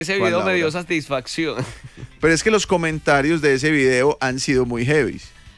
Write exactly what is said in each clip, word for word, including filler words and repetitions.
Ese video me dio satisfacción. Pero es que los comentarios de ese video han sido muy heavy.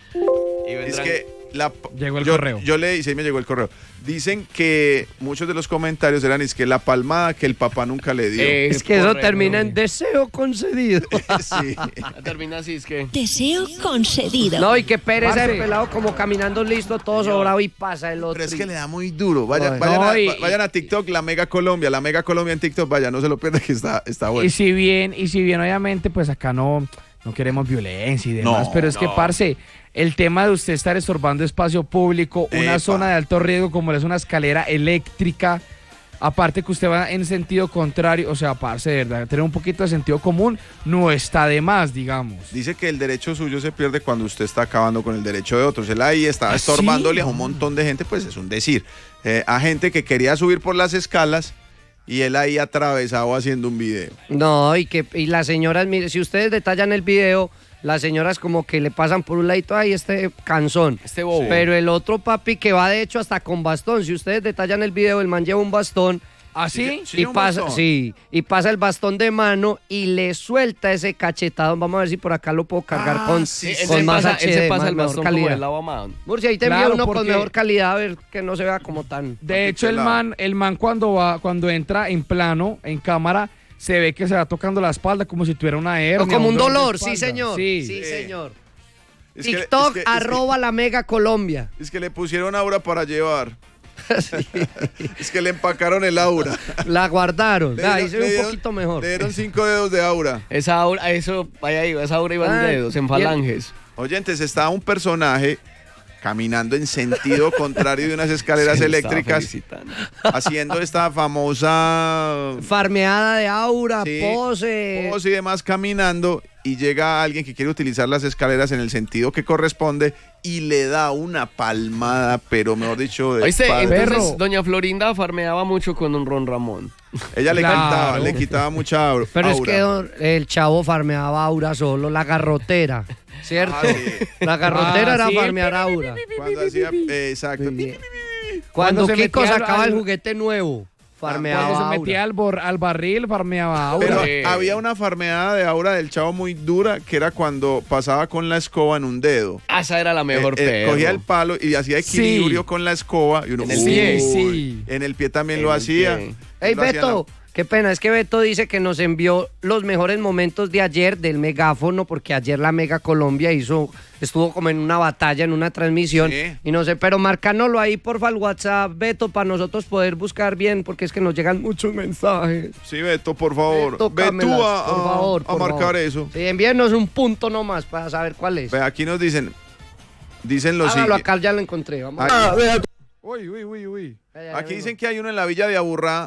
Es que la, llegó el yo, correo. Yo leí, sí me llegó el correo. Dicen que muchos de los comentarios eran es que la palmada que el papá nunca le dio. Eh, es que correcto. Eso termina en deseo concedido. Sí. Termina así, es que... Deseo concedido. No, y que pereza el pelado como caminando listo, todo sobrado y pasa el otro. Pero es que le da muy duro. Vayan, vayan, no, a, y, vayan a TikTok, la Mega Colombia, la Mega Colombia en TikTok, vaya, no se lo pierda que está, está bueno. Y si bien, y si bien obviamente, pues acá no, no queremos violencia y demás, no, pero es no. que, parce... El tema de usted estar estorbando espacio público, una Epa. zona de alto riesgo como es una escalera eléctrica, aparte que usted va en sentido contrario, o sea, parce, de verdad, tener un poquito de sentido común no está de más, digamos. Dice que el derecho suyo se pierde cuando usted está acabando con el derecho de otros. Él ahí está estorbándole ¿Ah, sí? a un montón de gente, pues es un decir. Eh, a gente que quería subir por las escalas y él ahí atravesado haciendo un video. No, y que y las señoras, mire, si ustedes detallan el video... Las señoras como que le pasan por un ladito, ay, este canzón. Este bobo. Pero el otro papi que va de hecho hasta con bastón. Si ustedes detallan el video, el man lleva un bastón. ¿Así? ¿Ah, sí? Y pasa, sí, y pasa el bastón de mano y le suelta ese cachetado. Vamos a ver si por acá lo puedo cargar ah, con, sí, con él más pasa, H D, él se pasa más, el bastón calidad. como el lavamanos. Murcia, ahí te claro, envío uno porque... con mejor calidad, a ver que no se vea como tan... De hecho, el man, el man cuando va, cuando entra en plano, en cámara, se ve que se va tocando la espalda como si tuviera una hernia. O como un dolor, sí señor. Sí, sí señor. Es TikTok, que, es que, arroba es que, la Mega Colombia. Es que le pusieron aura para llevar. Sí. Es que le empacaron el aura. La guardaron. Le ah, dieron, ahí se ve un dieron, poquito mejor. Le dieron cinco dedos de aura. Esa aura, eso, vaya iba, esa aura iba en dedos, en falanges. Oyentes, está un personaje caminando en sentido contrario de unas escaleras eléctricas, haciendo esta famosa... farmeada de aura, sí, pose. Pose y demás, caminando, y llega alguien que quiere utilizar las escaleras en el sentido que corresponde y le da una palmada, pero mejor dicho, de Oíste, entonces doña Florinda farmeaba mucho con un Ron Ramón. Ella le claro. cantaba, le quitaba mucha aura. Pero es que don, el chavo farmeaba aura solo, la garrotera. ¿Cierto? Ah, sí. La garrotera ah, era sí. farmear aura. Cuando hacía, eh, exacto. Cuando, Cuando Kiko sacaba al, el juguete nuevo, farmeaba Cuando aura. se metía al, bor, al barril, farmeaba aura. Pero eh. había una farmeada de aura del chavo muy dura, que era cuando pasaba con la escoba en un dedo. Ah, esa era la mejor, eh, eh, Cogía el palo y hacía equilibrio sí. con la escoba. Y uno, en el pie, sí. En el pie también en lo hacía. ¡Ey, Beto! Qué pena, es que Beto dice que nos envió los mejores momentos de ayer del megáfono, porque ayer la Mega Colombia hizo, estuvo como en una batalla, en una transmisión, sí. y no sé, pero márcanoslo ahí, porfa, al WhatsApp, Beto, para nosotros poder buscar bien, porque es que nos llegan muchos mensajes. Sí, Beto, por favor, Beto, Ve tú a, por favor, a, a por marcar favor. eso. Sí, envíenos un punto nomás para saber cuál es. Ve, aquí nos dicen, dicen lo siguiente. siguiente. Acá ya lo encontré, vamos a ver. Uy, uy, uy, uy. Allá, aquí dicen que hay uno en la Villa de Aburrá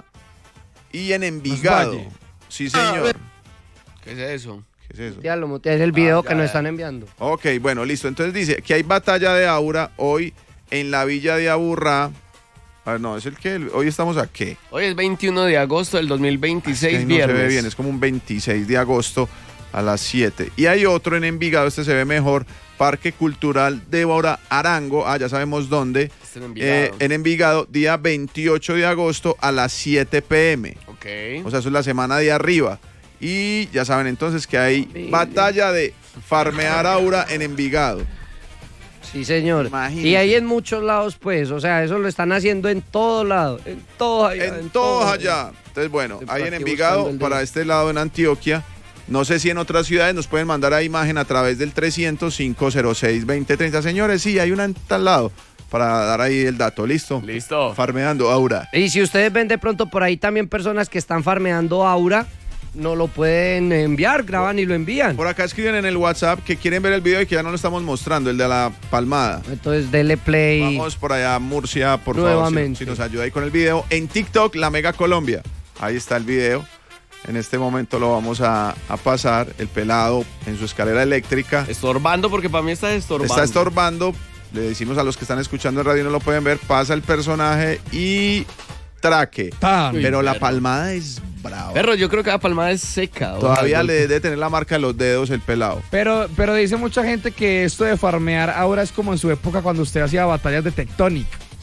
y en Envigado. Sí, señor. ¿Qué es eso? ¿Qué es eso? Ya lo muteé, es el video ah, ya, que nos ya. están enviando. Ok, bueno, listo. Entonces dice que hay batalla de aura hoy en la Villa de Aburrá. A ver, no, es el que hoy estamos a qué. Hoy es veintiuno de agosto del dos mil veintiséis, es que viernes. No se ve bien, es como un veintiséis de agosto a las siete. Y hay otro en Envigado, este se ve mejor, Parque Cultural Débora Arango, ah, ya sabemos dónde. Este en Envigado. Eh, en Envigado, día veintiocho de agosto a las siete pe eme. Ok. O sea, eso es la semana de arriba. Y ya saben entonces que hay Familia. batalla de farmear aura en Envigado. Sí, señor. Imagínense. Y ahí en muchos lados, pues, o sea, eso lo están haciendo en todos lados, en todos allá. En, en todos todo allá. Entonces, bueno, Estoy ahí en aquí Envigado, para día. este lado en Antioquia. No sé si en otras ciudades nos pueden mandar a imagen a través del trescientos, cinco cero seis, veinte treinta. Señores, sí, hay una en tal lado para dar ahí el dato. ¿Listo? Listo. Farmeando aura. Y si ustedes ven de pronto por ahí también personas que están farmeando aura, no lo pueden enviar, graban y lo envían. Por acá escriben en el WhatsApp que quieren ver el video y que ya no lo estamos mostrando, el de la palmada. Entonces, dele play. Vamos por allá, Murcia, por Nuevamente. favor, si, si nos ayuda ahí con el video. En TikTok, la Mega Colombia. Ahí está el video. En este momento lo vamos a, a pasar. El pelado en su escalera eléctrica. Estorbando, porque para mí está estorbando. Está estorbando. Le decimos a los que están escuchando en radio y no lo pueden ver. Pasa el personaje y traque. Tan. Pero Uy, la perro. palmada es brava. Perro, yo creo que la palmada es seca. Todavía o sea, le debe tener la marca de los dedos el pelado. Pero, pero dice mucha gente que esto de farmear ahora es como en su época cuando usted hacía batallas de Tectonic.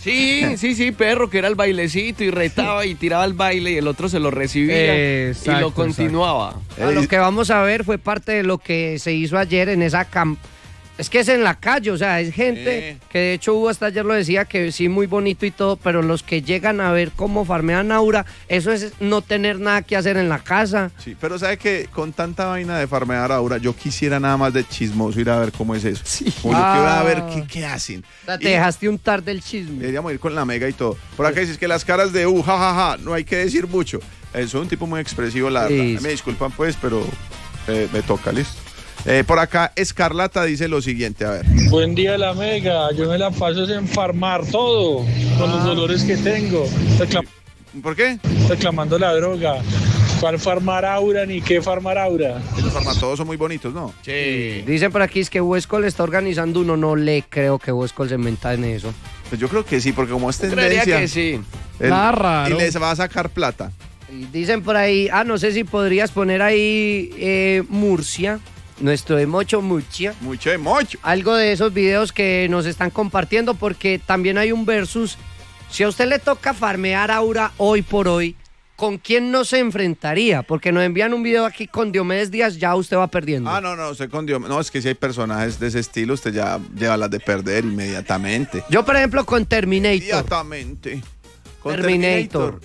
Sí, sí, sí, perro, que era el bailecito y retaba y tiraba el baile y el otro se lo recibía Exacto, y lo continuaba. Ah, lo que vamos a ver fue parte de lo que se hizo ayer en esa camp. Es que es en la calle, o sea, es gente Sí. que de hecho Hugo hasta ayer lo decía que sí, muy bonito y todo, pero los que llegan a ver cómo farmean Aura, eso es no tener nada que hacer en la casa. Sí, pero sabe que con tanta vaina de farmear ahora, yo quisiera nada más de chismoso ir a ver cómo es eso. Sí. Como yo quiero ir a Ah. ver qué, qué hacen. O sea, te Y dejaste untar del chisme. deberíamos ir con la mega y todo. Por acá dices que las caras de uh, jajaja, no hay que decir mucho. Eh, soy un tipo muy expresivo, la verdad. Sí. Me disculpan pues, pero eh, me toca, listo. Eh, por acá, Escarlata dice lo siguiente, a ver. Buen día, la mega. Yo me la paso en farmar todo con los dolores que tengo. Reclam- ¿Por qué? reclamando la droga. ¿Cuál farmar Aura ni qué farmar Aura? Y los farmatodos son muy bonitos, ¿no? Sí. Dicen por aquí es que Huescol está organizando uno, no le creo que Huescol se meta en eso. Pues yo creo que sí, porque como es Creería tendencia. que sí. él- Nada raro. Y les va a sacar plata. Y dicen por ahí, ah, no sé si podrías poner ahí eh, Murcia, nuestro de Mocho Murcia. Mucho de mucho. Algo de esos videos que nos están compartiendo porque también hay un versus. Si a usted le toca farmear Aura hoy por hoy, ¿con quién no se enfrentaría? Porque nos envían un video aquí con Diomedes Díaz, ya usted va perdiendo. Ah, no, no, usted con Dios. No, es que si hay personajes de ese estilo, usted ya lleva las de perder inmediatamente. Yo, por ejemplo, con Terminator. Inmediatamente. Con Terminator.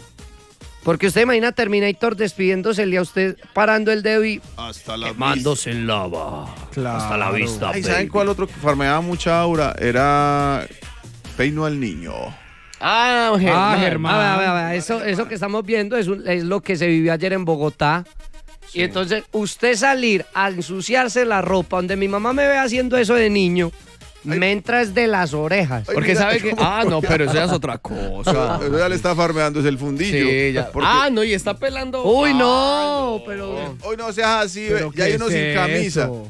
Porque usted imagina a Terminator despidiéndosele a usted parando el dedo y Hasta la quemándose en lava. Claro. Hasta la vista. Ay, ¿saben baby. cuál otro que farmeaba mucha aura? Era Peino al Niño. Ah, Germán. Ah, Germán. Ah, vea, vea, vea, Eso, eso que estamos viendo es, un- es lo que se vivió ayer en Bogotá. Sí. Y entonces, usted salir a ensuciarse la ropa, donde mi mamá me ve haciendo eso de niño, Ay. me entra es de las orejas. Ay, Porque mira sabe que... cómo- Ah, no, pero eso ya es otra cosa. Eso ya le está farmeando, es el fundillo. Sí, ya. Porque Ah, no, y está pelando... Uy, Ah, no, pero... hoy no seas así, Pero ve, ya hay ¿qué uno es sin camisa. eso?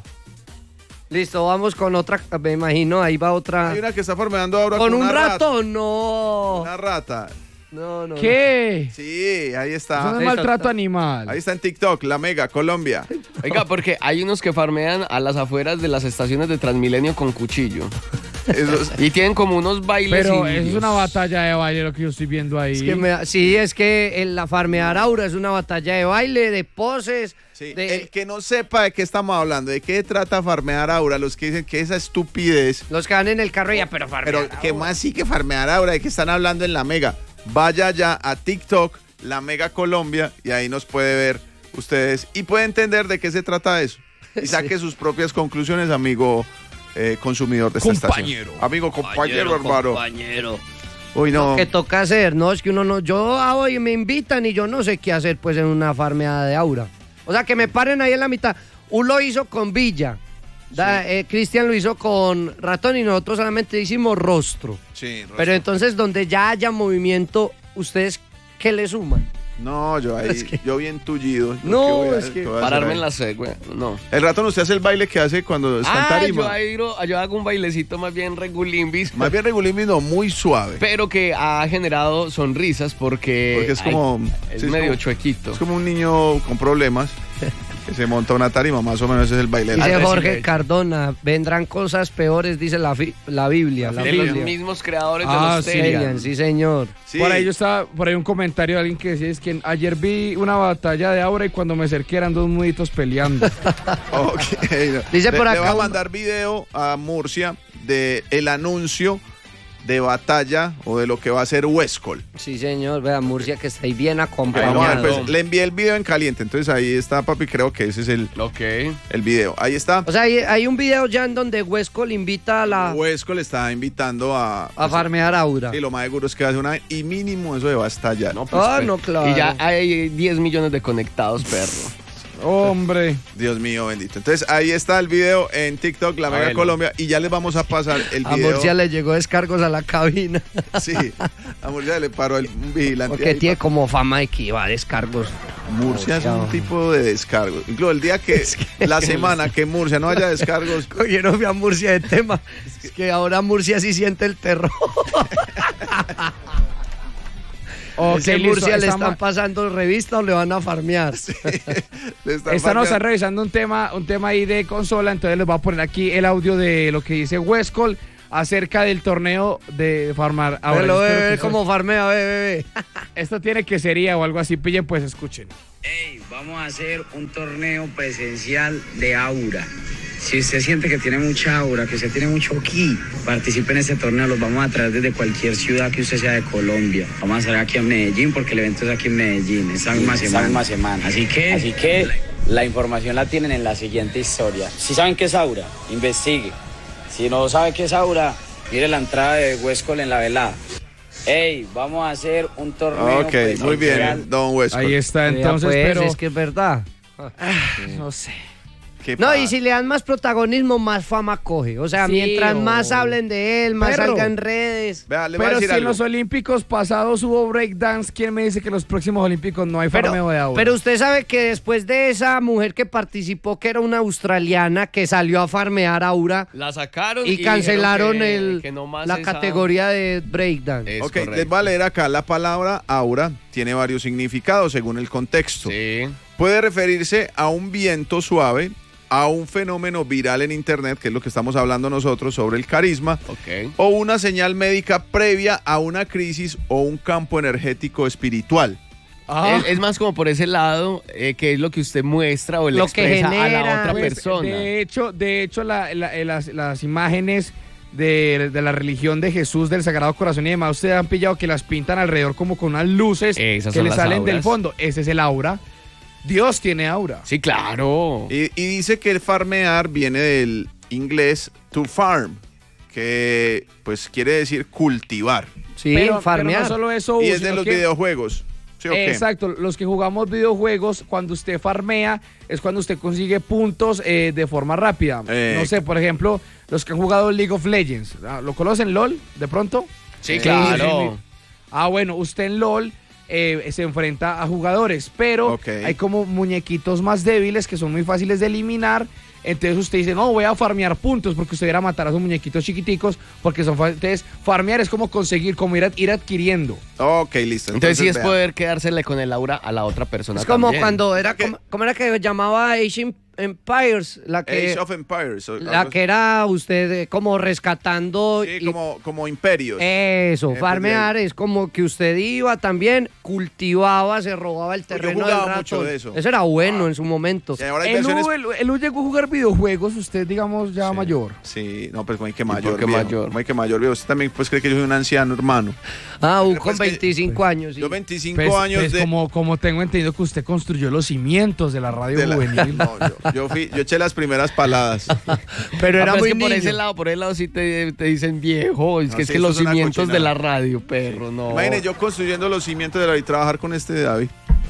Listo, vamos con otra, me imagino, ahí va otra. Hay una que está farmeando ahora ¿Con un una rata. ratón? No. Una rata. No, no. ¿Qué? Sí, ahí Eso está. no es Esa- maltrato animal. Ahí está en TikTok, la Mega, Colombia. Oiga, porque hay unos que farmean a las afueras de las estaciones de Transmilenio con cuchillo. Eso es- Y tienen como unos bailes Pero eso es indios. una batalla de baile lo que yo estoy viendo ahí. Es que me da- sí, es que en la farmear Aura es una batalla de baile, de poses. Sí, de- el que no sepa de qué estamos hablando, de qué trata farmear aura, los que dicen que esa estupidez, Los que van en el carro ya, pero farmear pero que más sí que farmear aura, de que están hablando en la Mega. Vaya ya a TikTok, la Mega Colombia, y ahí nos puede ver ustedes y puede entender de qué se trata eso. Y saque sus propias conclusiones, amigo eh, consumidor de esta Compañero. estación. Amigo, compañero, hermano. Compañero. Uy, no. que toca hacer, no, es que uno no, yo ah, hoy me invitan y yo no sé qué hacer pues en una farmeada de Aura. O sea, que me paren ahí en la mitad. Uno lo hizo con Villa, da- eh, Cristian lo hizo con Ratón y nosotros solamente hicimos rostro. Sí, Pero entonces donde ya haya movimiento, ¿ustedes qué le suman? no, yo ahí, Es que- yo bien tullido. No, ¿Qué voy a- es que- qué voy a hacer Pararme ahí? en la sed, güey. No. El ratón, usted hace el baile que hace cuando está en Ah, tarima. yo, ahí ro- yo hago un bailecito más bien regulimbis. Más bien regulín, no, muy suave. Pero que ha generado sonrisas porque... Porque es como- ay, es sí, es medio como- chuequito. Es como un niño con problemas que se monta una tarima, más o menos ese es el baile. Dice Ah, Jorge sí. Cardona, vendrán cosas peores, dice la, fi- la Biblia. La de los Biblia. mismos creadores Ah, de los sí. Terian. Serian, sí señor. Sí. Por ahí yo estaba, por ahí un comentario de alguien que decía es que ayer vi una batalla de Aura y cuando me acerqué eran dos muditos peleando. Ok, no. Dice Le- por Le acá voy a un- mandar video a Murcia de el anuncio de batalla o de lo que va a ser Huescol. Sí señor, vea Murcia que está ahí bien Vamos a ver, acompañado. pues, le envié el video en caliente, entonces ahí está, papi, creo que ese es el, Ok. el video. Ahí está. O sea, hay, hay un video ya en donde Huesco le invita a la Huescol está invitando a... a farmear Aura. Y lo más seguro es que hace una... Y mínimo eso va a estallar. No, pues, Ah, pues, no, claro. Y ya hay diez millones de conectados, perro. Hombre. Dios mío, bendito. Entonces ahí está el video en TikTok, La Mega Bueno. Colombia, y ya les vamos a pasar el A video. Murcia le llegó descargos a la cabina. Sí, a Murcia le paró el un vigilante. Porque ahí, tiene pa- como fama de que iba a descargos. Murcia es un Murcia. tipo de descargo. Incluso el día que, la semana que Murcia no haya descargos, Oye, no fui a Murcia de tema. Es que ahora Murcia sí siente el terror. Ok, Ese listo, Murcia le estamos- están pasando revista o le van a farmear. le están Esta nos está farmeando. revisando un tema, un tema ahí de consola, entonces les voy a poner aquí el audio de lo que dice Westcol. acerca del torneo de farmar. Ahora, Velo, espero bebé, que como eso- farmea, bebé. Esto tiene que sería o algo así, pillen, pues escuchen. Hey, vamos a hacer un torneo presencial de aura. Si usted siente que tiene mucha aura, que usted tiene mucho ki, participe en este torneo. Los vamos a traer desde cualquier ciudad que usted sea de Colombia. Vamos a hacer aquí en Medellín porque el evento es aquí en Medellín, esa misma semana. Esa misma semana. Así que, así que la información la tienen en la siguiente historia. Si saben qué es aura, investigue. Si no sabe qué es aura, mire la entrada de Huescol en la velada. Hey, vamos a hacer un torneo Ok, muy presencial. bien, don Westcott. Ahí está, Vea, entonces, pues, pero... es que es verdad. No sé. ¿Qué No, pasa? y si le dan más protagonismo, más fama coge. O sea, Sí, mientras o- más hablen de él, más Perro. salga en redes. Vea, le voy a Pero si decir en algo. los Olímpicos pasados hubo breakdance, ¿quién me dice que en los próximos Olímpicos no hay farmeo de Pero, aura? pero usted sabe que después de esa mujer que participó, que era una australiana, que salió a farmear aura La sacaron y, cancelaron dijeron que- el, que no más la esa- categoría de breakdance. Es Ok, correcto. les va a leer acá la palabra aura. Tiene varios significados según el contexto. Sí. Puede referirse a un viento suave, a un fenómeno viral en internet, que es lo que estamos hablando nosotros sobre el carisma, Ok. o una señal médica previa a una crisis o un campo energético espiritual. Ah, Es, es más como por ese lado, eh, que es lo que usted muestra o le Lo que expresa a genera, la otra pues, persona. De hecho, de hecho la- la- eh, las, las imágenes de, de la religión de Jesús, del Sagrado Corazón y demás, ustedes han pillado que las pintan alrededor como con unas luces Esas que son le las salen del auras. fondo. Ese es el aura. Dios tiene aura. Sí, claro. Y, y dice que el farmear viene del inglés to farm, que pues quiere decir cultivar. Sí, pero, farmear. pero no solo eso, Y Hugo, es de sino los que- videojuegos. ¿Sí o qué? Exacto, los que jugamos videojuegos, cuando usted farmea, es cuando usted consigue puntos eh, de forma rápida. Eh. No sé, por ejemplo, los que han jugado League of Legends. Ah, ¿Lo conocen, LOL, de pronto? Sí, claro. sí, sí. Ah, bueno, usted en LOL eh, se enfrenta a jugadores, pero Ok. hay como muñequitos más débiles que son muy fáciles de eliminar. Entonces usted dice, no, voy a farmear puntos porque usted irá a matar a esos muñequitos chiquiticos porque son fáciles. Entonces, farmear es como conseguir, como ir, a- ir adquiriendo. Ok, listo. Entonces, sí es vea. poder quedársele con el aura a la otra persona. Es como también. cuando era, ¿Qué? como, ¿cómo era que llamaba Asian Empires? La que, Age of Empires. o la algo que era usted eh, como rescatando. así. Sí, y- como, como imperios. Eso, Eh, farmear es como que usted iba también, cultivaba, se robaba el Yo terreno jugaba del mucho ratón. de eso. era bueno en su momento. Y ahora hay El versiones... U, el, el U llegó a jugar videojuegos, usted digamos ya mayor. Sí, no, pues como hay que por mayor, qué viejo. mayor? Como hay que mayor, viejo. Usted también pues cree que yo soy un anciano, hermano. Ah, U Pero con pues que- veinticinco años. sí. Yo veinticinco Pues- años pues de... como, como tengo entendido que usted construyó los cimientos de la radio de la- juvenil. No, yo, yo fui, yo eché las primeras paladas. Pero Ah, era pero muy es que por niño. ese lado, por ese lado sí te, te dicen viejo. Es No, que es sí, que eso los es una cimientos de cochinada. la radio, perro, no. Imagínese yo construyendo los cimientos de la y trabajar con este David.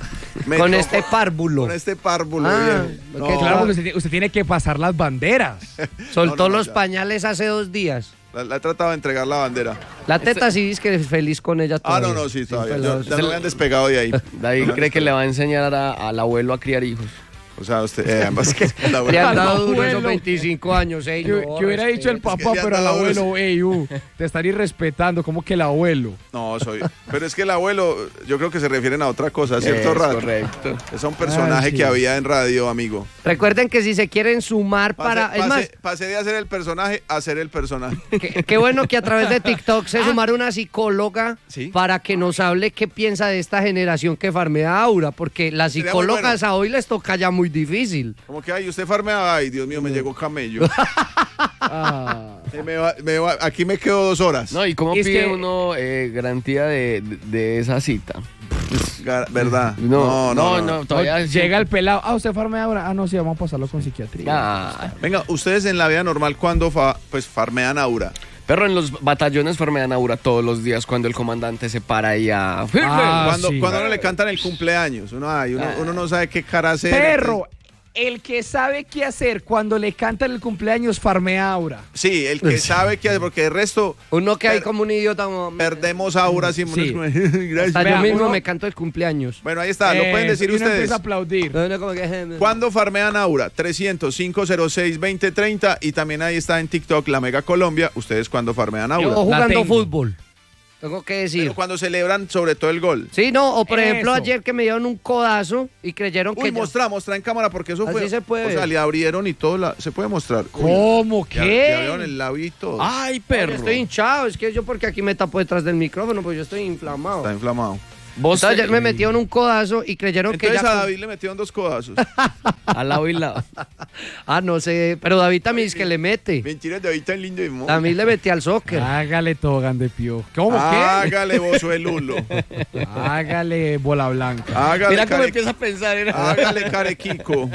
Me Con tocó- este párvulo. Con este párvulo. Ah, viejo. porque No, Claro, porque usted, tiene- usted tiene que pasar las banderas. Soltó No, no, no, los ya. pañales hace dos días. La, la he tratado de entregar la bandera. La teta sí es que es feliz con ella Ah, todavía. no, no, sí, todavía. pero- Yo- ya no me han despegado de ahí. David cree que le va a enseñar a- al abuelo a criar hijos. O sea, usted... Eh, además que la Le abuela- han dado Al duro esos abuelo. veinticinco años, ey, Que, no, que hubiera dicho el respete. papá, le han pero al dado abuelo, duro. ey, uh, te estaría respetando, como que el abuelo. No, soy... Pero es que el abuelo, yo creo que se refieren a otra cosa, ¿cierto, Es Rat? correcto. Es un personaje Ay, sí. que había en radio, amigo. Recuerden que si se quieren sumar Pasé, para... Es más, pasé- pasé de hacer el personaje a ser el personaje. qué, qué bueno que a través de TikTok se sumara una psicóloga Sí. para que nos hable qué piensa de esta generación que farmea aura, porque las Sería muy psicólogas bueno. a hoy les toca ya muy difícil. Como que, ay, usted farmea, ay, Dios mío, me llegó camello. Ah. Eh, me va- me va- aquí me quedo dos horas. No, ¿y cómo Es pide que- uno eh, garantía de, de- de esa cita? Gar- ¿Verdad? No, no, no, todavía O llega el pelado, ah, usted farmea ahora. Ah, no, sí, vamos a pasarlo con psiquiatría. Ah, Venga, ustedes en la vida normal, ¿cuándo fa- pues farmean aura? perro, en los batallones farmean aura todos los días cuando el comandante se para ahí a... ¡Firme! Ah, cuando, sí. cuando uno le cantan el cumpleaños, uno, ay, uno, Ah. uno no sabe qué cara hacer. Perro, el que sabe qué hacer cuando le cantan el cumpleaños farmea aura. Sí, el que sabe qué hace, porque el resto Uno que hay Per- como un idiota. como- perdemos aura siempre. Sí. Gracias. Hasta yo Vea, mismo uno- me canto el cumpleaños. Bueno, ahí está, lo pueden Eh, decir y uno ustedes. empieza a aplaudir. No, no, como que- ¿Cuándo farmean aura? trescientos, cinco cero seis, veinte treinta y también ahí está en TikTok la Mega Colombia. Ustedes cuando farmean Yo aura. jugando tengo. fútbol. Tengo que decir. Pero cuando celebran sobre todo el gol. Sí, no, o por Eso. ejemplo ayer que me dieron un codazo y creyeron Uy, que... ya- mostra, mostra en cámara porque eso Así fue... se puede O sea, ver. le abrieron y todo, la, se puede mostrar. Uy, ¿Cómo? ya- ¿Qué? Le abrieron el labio y todo. Ay, Yo perro. estoy hinchado, es que yo porque aquí me tapo detrás del micrófono, pues yo estoy inflamado. Está inflamado. Vos Entonces, ayer me metieron un codazo y creyeron Entonces que a ya... David le metieron dos codazos. al lado y lado. Ah, no sé, pero David también es que le mete. Mentiras, David tan lindo y muy. También le metí al soccer. Hágale Togan de Pío. ¿Cómo Hágale bozo el lulo. qué? Hágale bola blanca. Hágale Mira cómo care- empieza a pensar. era- Hágale carequico.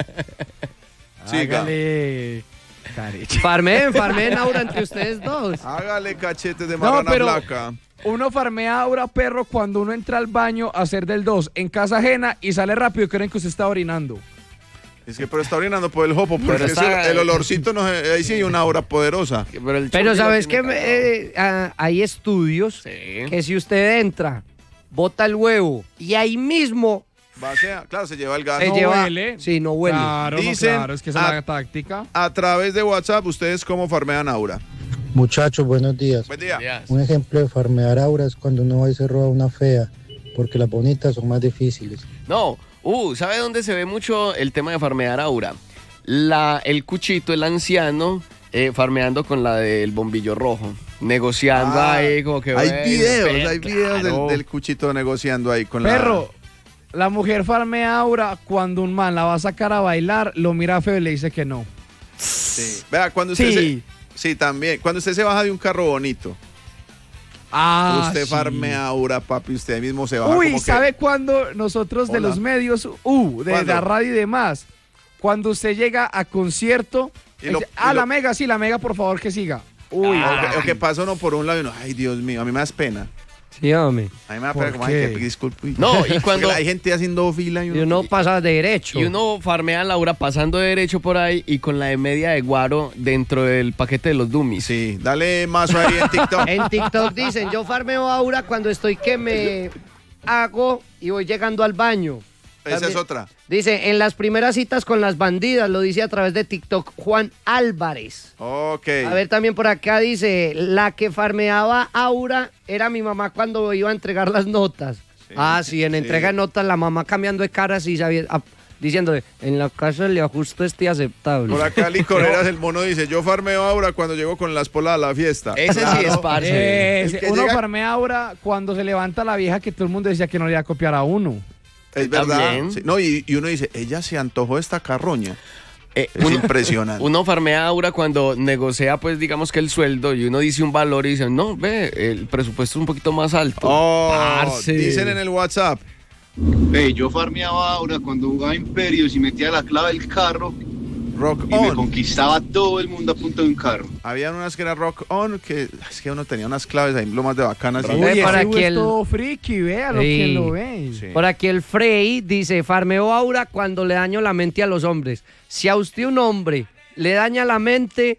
Siga. Hágale carecha. Farmeen, farmeen Aura entre ustedes dos. Hágale cachetes de No, marrana pero- blanca. Uno farmea ahora, perro, cuando uno entra al baño a hacer del dos en casa ajena y sale rápido y creen que usted está orinando. Es que pero está orinando por el jopo, porque Pero está- ese- el olorcito no es- ahí sí hay una aura poderosa. Pero, el Pero Chucky lo ¿sabes qué? tiene cagado. Eh, ah, hay estudios Sí. que si usted entra, bota el huevo y ahí mismo Vacía, claro, se lleva el gas. se no lleva... huele. Sí, no huele. Claro, no, Dicen- claro, es que esa ah, es la táctica. A través de WhatsApp, ¿ustedes cómo farmean aura? Muchachos, buenos días. Buen día. Días. Un ejemplo de farmear aura es cuando uno va y se roba una fea, porque las bonitas son más difíciles. No, uh, ¿sabe dónde se ve mucho el tema de farmear aura? La, el cuchito, el anciano, eh, farmeando con la del bombillo rojo, negociando Ah, ahí como que... hay bueno, videos, pero hay videos claro. del, del cuchito negociando ahí con Perro, la mujer farmea aura cuando un man la va a sacar a bailar, lo mira feo y le dice que no. la... Sí. Vea, cuando usted Sí. se... Sí, también. Cuando usted se baja de un carro bonito, Ah, usted sí. farmea aura, papi, usted mismo se baja Uy, como que- ¿sabe cuándo nosotros de Hola. los medios, uh, de ¿Cuándo? la radio y demás, cuando usted llega a concierto, Y lo- dice, ah, y la lo- mega, sí, la mega, por favor, que siga. Uy, O que, o que pasa uno por un lado y uno, ay, Dios mío, a mí me das pena. Sí, hombre. A mí me da ¿Por pena, como, qué? ay, que disculpe. Uy. No, y Porque cuando- hay gente haciendo fila y Y uno... uno pasa derecho. Y uno farmea a Laura pasando derecho por ahí y con la de media de guaro dentro del paquete de los dummies. Sí, dale mazo ahí en TikTok. En TikTok dicen, yo farmeo aura cuando estoy que me hago y voy llegando al baño. Esa es También- otra. Dice, en las primeras citas con las bandidas, lo dice a través de TikTok Juan Álvarez. Ok. A ver, también por acá dice, la que farmeaba aura era mi mamá cuando iba a entregar las notas. Sí, ah, sí, en sí. entrega de notas, la mamá cambiando de cara, así, sabía- ah, diciéndole, en la casa le ajusto este aceptable. Por acá Licoreras, el mono dice, yo farmeo aura cuando llego con la espola a la fiesta. Ese sí es parce. Ese, El que uno llega- farmea ahora cuando se levanta la vieja que todo el mundo decía que no le iba a copiar a uno. Es verdad. También. Sí, no, y, y uno dice, ella se antojó esta carroña. Eh, Es uno, impresionante. uno farmea aura cuando negocia, pues digamos que el sueldo y uno dice un valor y dice, no, ve, el presupuesto es un poquito más alto. Oh, Parce. dicen en el WhatsApp. Hey, yo farmeaba ahora cuando jugaba Imperios y metía la clave del carro Rock y me on. conquistaba todo el mundo a punto de un carro. Habían unas que era rock on, que es que uno tenía unas claves ahí, lo más de bacanas. Uy, Uy, ese para güey que es el- todo friki, vea lo Sí. que lo ve. Sí. Por aquí el Frey dice, farmeo aura cuando le daño la mente a los hombres. Si a usted un hombre le daña la mente,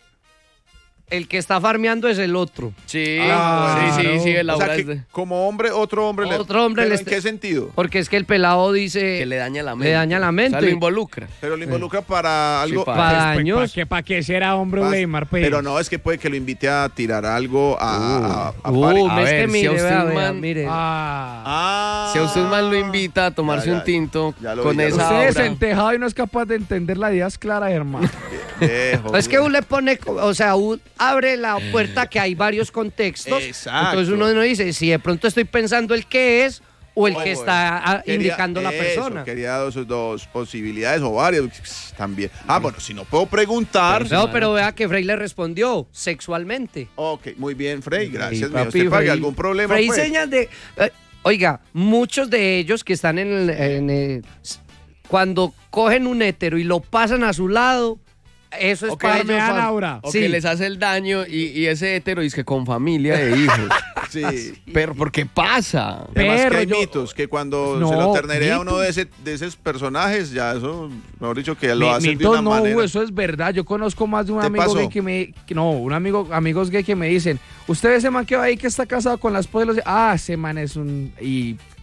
el que está farmeando es el otro. Sí, Ah, sí, sí, claro. sí, el O sea, aura que es de- como hombre, otro hombre le... Otro hombre ¿Pero le ¿En está- qué sentido? Porque es que el pelado dice... que le daña la Le mente. daña la mente. O sea, lo involucra. Pero lo involucra para algo... pa- para ¿Para daños. qué, pa' qué será hombre Pas- Weimar? Pues? Pero no, es que puede que lo invite a tirar algo a... a- a Uh, pari- A es ver, que si mire, a usted vea, un vea, man- mire. Ah. Ah. Si a usted man lo invita a tomarse Ya, ya. un tinto Ya lo con vi, ya lo esa vi. Usted es aura. entejado y no es capaz de entender las ideas claras, hermano. Viejo, Es que uno le pone, o sea, uno abre la puerta que hay varios contextos. Exacto. Entonces uno no dice si de pronto estoy pensando el que es o el Oh, que está ah, quería- indicando la eso, persona. Quería dos, dos posibilidades o varias también. Ah, bueno, si no puedo preguntar. No, pero vea que Frey le respondió sexualmente. Ok, muy bien, Frey, gracias. Sí, mío. papi, ¿Usted pague Frey- algún problema? Frey pues? señas de... eh, oiga, muchos de ellos que están en, el- en el- cuando cogen un hétero y lo pasan a su lado, eso es Ok, para ellos. farmean fan- aura. O Sí. que les hace el daño y, y ese hétero dice que con familia de hijos. Sí. Pero, ¿por qué pasa? Además que Perro, hay yo- mitos, que cuando No, se lo ternerea mitos. uno de, ese, de esos personajes, ya eso, mejor dicho, que lo Mi- hacen de mitos una no, manera. eso es verdad. Yo conozco más de un ¿Te amigo pasó? gay que me... que- no, un amigo, amigos gay que me dicen, usted ve ese man que va ahí que está casado con la esposa y los... Ah, ese man es un... Y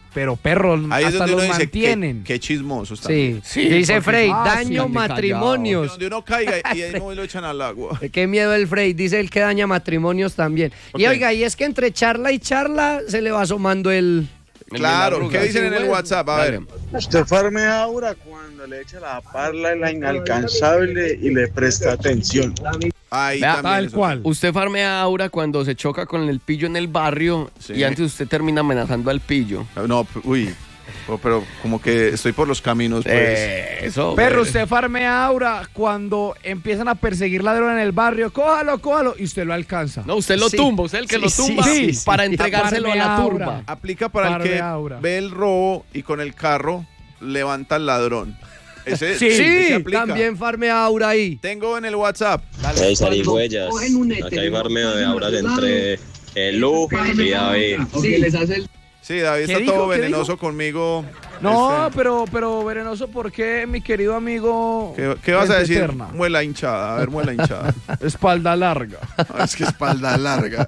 pero perros Ahí hasta es donde los uno dice, mantienen. Qué, qué chismosos también. Sí, sí, dice Frey, ah, daño sí, matrimonios. Donde uno caiga y ahí no lo echan al agua. Qué miedo el Frey, dice el que daña matrimonios también. Ok. Y oiga, y es que entre charla y charla se le va asomando el... Claro, ¿qué dicen en el WhatsApp? A ver. Usted farmea Aura cuando le echa la parla y la inalcanzable y le presta atención. Ahí Vea, también tal eso. cual. Usted farmea Aura cuando se choca con el pillo en el barrio Sí. y antes usted termina amenazando al pillo. No, p- uy. Oh, pero como que estoy por los caminos, pues. Eh, eso. Perro, eh. usted farmea Aura cuando empiezan a perseguir ladrón en el barrio. Cójalo, cójalo. Y usted lo alcanza. No, usted lo Sí. tumba, usted es el que Sí, lo sí, tumba sí, sí. para entregárselo a la Farmea turba. Aura. Aplica para el Farmea que Aura. ve el robo y con el carro levanta al ladrón. Ese, Sí, ese Sí, aplica. también farmea Aura ahí. Tengo en el WhatsApp. Hey, zarigüeyas. Acá hay farmeo de auras entre el Lu y David. Sí, David ¿Qué está dijo? todo ¿Qué venenoso conmigo. No, Este, pero, pero venenoso, ¿por qué, mi querido amigo? ¿Qué, qué vas a Gente decir? eterna? Muela hinchada. A ver, muela hinchada. Espalda larga. No, es que espalda larga.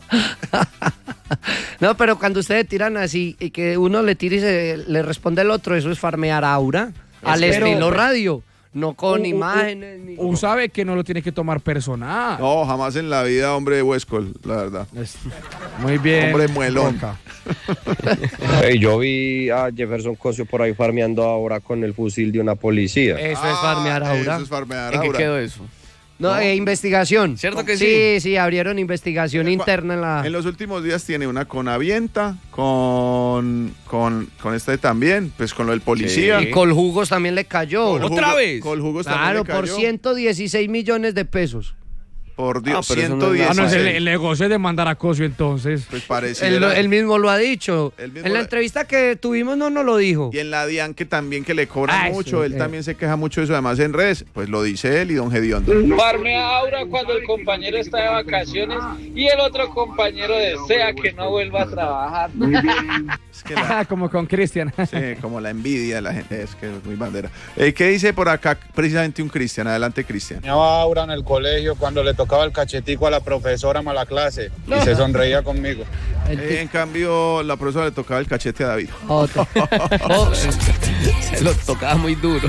No, pero cuando ustedes tiran así y que uno le tira y se, le responde el otro, eso es farmear Aura. Al Pero- estilo radio, no con U- u- imágenes. Ni... U sabe que no lo tiene que tomar personal. No, jamás en la vida, hombre de Huescol, la verdad. Es- Muy bien. Hombre muelón. Roca. Hey, yo vi a Jefferson Cosio por ahí farmeando ahora con el fusil de una policía. Eso es farmear Ah, Aura. Eso es farmear ¿En qué Aura. quedó eso? No, eh, investigación. ¿Cierto que sí? Sí, sí, abrieron investigación En- interna en la... En los últimos días tiene una con Avienta, con, con, con este también, pues con lo del policía. Sí. Y Coljugos también le cayó. Coljugo- ¿Otra vez? Coljugos Claro, también le por cayó. ciento dieciséis millones de pesos. Por Dios, Ah, pero eso no es ciento diez. Ah, no, es el, el negocio de mandar a Cosio entonces. Pues Él, pareciera. él mismo lo ha dicho. Él mismo En la lo- entrevista que tuvimos no nos lo dijo. Y en la DIAN que también que le cobran Ah, mucho, eso, él eh. también se queja mucho de eso, además en redes, pues lo dice él y don Gediondo. Farmea Aura cuando el compañero está de vacaciones y el otro compañero desea que no vuelva a trabajar. Es que la- Como con Cristian. sí, como la envidia de la gente, es que es muy bandera. Eh, ¿Qué dice por acá precisamente un Cristian? Adelante, Cristian. Farmeaba Aura en el colegio cuando le tocaba el cachetico a la profesora mala clase y se sonreía conmigo. Eh, en cambio, la profesora le tocaba el cachete a David. Otro. Oh, Se lo tocaba muy duro.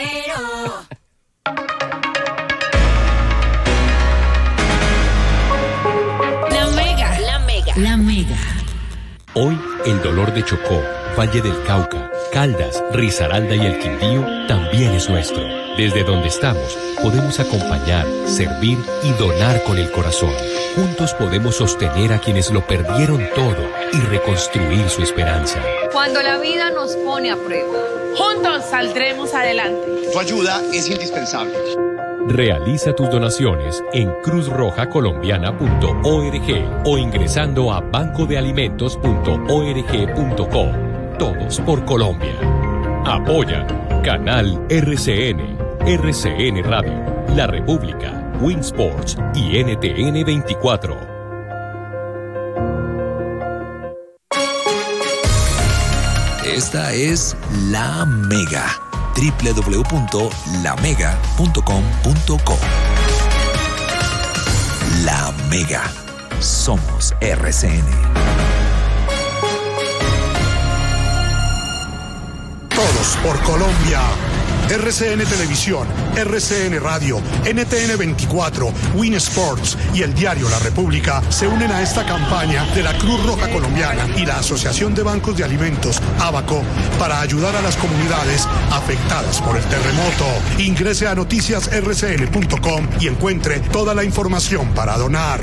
La Mega. La Mega. La Mega. Hoy, el dolor de Chocó, Valle del Cauca, Caldas, Risaralda y el Quindío también es nuestro. Desde donde estamos, podemos acompañar, servir y donar con el corazón. Juntos podemos sostener a quienes lo perdieron todo y reconstruir su esperanza. Cuando la vida nos pone a prueba, juntos saldremos adelante. Tu ayuda es indispensable. Realiza tus donaciones en cruz roja colombiana punto org o ingresando a banco de alimentos punto org punto co. Todos por Colombia. Apoya Canal R C N, R C N Radio, La República, Winsports y N T N veinticuatro. Esta es La Mega. doble u doble u doble u punto la mega punto com punto co. La Mega. Somos R C N. Todos por Colombia. R C N Televisión, R C N Radio, N T N veinticuatro, Win Sports y el diario La República se unen a esta campaña de la Cruz Roja Colombiana y la Asociación de Bancos de Alimentos, ABACO, para ayudar a las comunidades afectadas por el terremoto. Ingrese a noticias r c n punto com y encuentre toda la información para donar.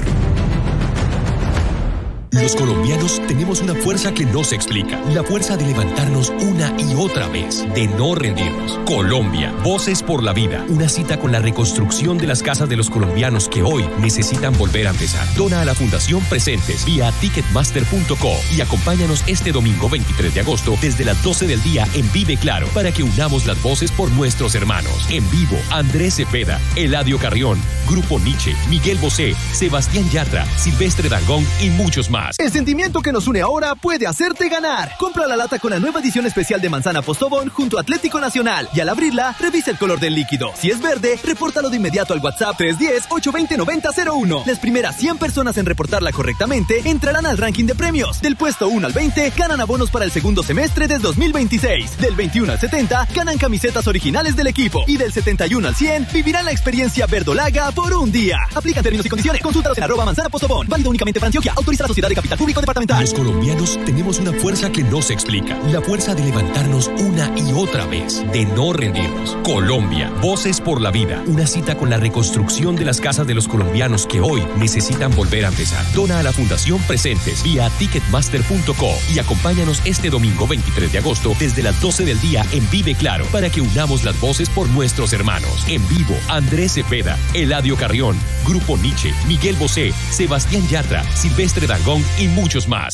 Los colombianos tenemos una fuerza que no se explica. La fuerza de levantarnos una y otra vez, de no rendirnos. Colombia, Voces por la Vida. Una cita con la reconstrucción de las casas de los colombianos que hoy necesitan volver a empezar. Dona a la Fundación Presentes vía ticketmaster punto co y acompáñanos este domingo veintitrés de agosto desde las doce del día en Vive Claro para que unamos las voces por nuestros hermanos. En vivo, Andrés Cepeda, Eladio Carrión, Grupo Nietzsche, Miguel Bosé, Sebastián Yatra, Silvestre Dangond y muchos más. más. El sentimiento que nos une ahora puede hacerte ganar. Compra la lata con la nueva edición especial de manzana Postobón junto a Atlético Nacional y al abrirla, revisa el color del líquido. Si es verde, repórtalo de inmediato al WhatsApp tres uno cero, ocho dos cero, nueve cero cero uno. Las primeras cien personas en reportarla correctamente entrarán al ranking de premios. Del puesto uno al veinte, ganan abonos para el segundo semestre del dos mil veintiséis. Del veintiuno al setenta, ganan camisetas originales del equipo. Y del setenta y uno al cien, vivirán la experiencia verdolaga por un día. Aplican términos y condiciones. Consúltalos en arroba manzana Postobón. Válido únicamente para Antioquia. Autoriza la Sociedad de Capital Público Departamental. Los colombianos tenemos una fuerza que no se explica. La fuerza de levantarnos una y otra vez. De no rendirnos. Colombia. Voces por la vida. Una cita con la reconstrucción de las casas de los colombianos que hoy necesitan volver a empezar. Dona a la Fundación Presentes vía ticketmaster punto co y acompáñanos este domingo veintitrés de agosto desde las doce del día en Vive Claro para que unamos las voces por nuestros hermanos. En vivo, Andrés Cepeda, Eladio Carrión, Grupo Nietzsche, Miguel Bosé, Sebastián Yatra, Silvestre Dangond y muchos más.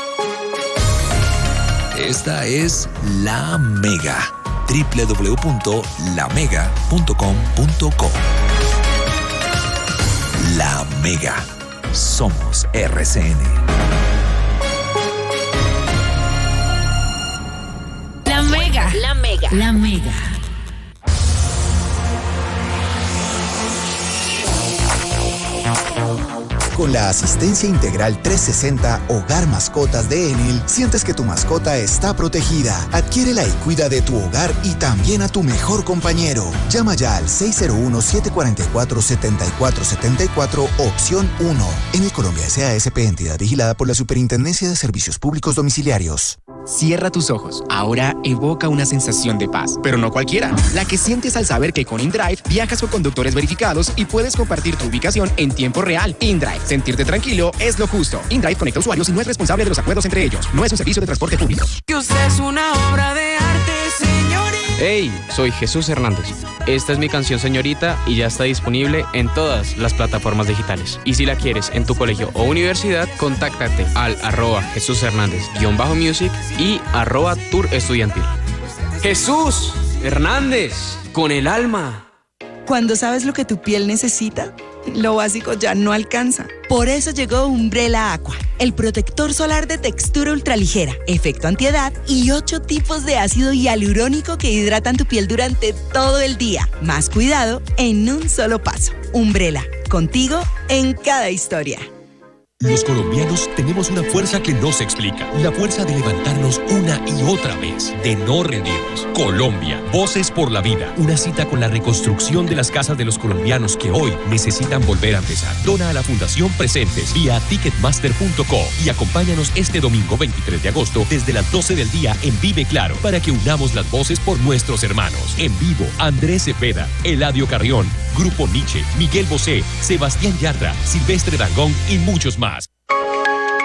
Esta es La Mega. doble u doble u doble u punto la mega punto com punto co. La Mega. Somos R C N. La Mega. La Mega. La Mega. Con la asistencia integral trescientos sesenta Hogar Mascotas de Enel, sientes que tu mascota está protegida. Adquiérela y cuida de tu hogar y también a tu mejor compañero. Llama ya al seis cero uno, siete cuatro cuatro, siete cuatro siete cuatro, opción uno. Enel Colombia S A S P, entidad vigilada por la Superintendencia de Servicios Públicos Domiciliarios. Cierra tus ojos. Ahora evoca una sensación de paz, pero no cualquiera. La que sientes al saber que con InDrive viajas con conductores verificados y puedes compartir tu ubicación en tiempo real. InDrive. Sentirte tranquilo es lo justo. InDrive conecta usuarios y no es responsable de los acuerdos entre ellos. No es un servicio de transporte público. Que usted es una obra de arte, señorita. Hey, soy Jesús Hernández. Esta es mi canción Señorita y ya está disponible en todas las plataformas digitales. Y si la quieres en tu colegio o universidad, contáctate al arroba Jesús Hernández guión bajo music y arroba tour estudiantil. Jesús Hernández, con el alma. Cuando sabes lo que tu piel necesita, lo básico ya no alcanza. Por eso llegó Umbrella Aqua, el protector solar de textura ultraligera, efecto antiedad y ocho tipos de ácido hialurónico que hidratan tu piel durante todo el día. Más cuidado en un solo paso. Umbrella, contigo en cada historia. Los colombianos tenemos una fuerza que no se explica. La fuerza de levantarnos una y otra vez. De no rendirnos. Colombia. Voces por la vida. Una cita con la reconstrucción de las casas de los colombianos que hoy necesitan volver a empezar. Dona a la Fundación Presentes vía ticketmaster punto co y acompáñanos este domingo veintitrés de agosto desde las doce del día en Vive Claro para que unamos las voces por nuestros hermanos. En vivo, Andrés Cepeda, Eladio Carrión, Grupo Nietzsche, Miguel Bosé, Sebastián Yatra, Silvestre Dangond y muchos más.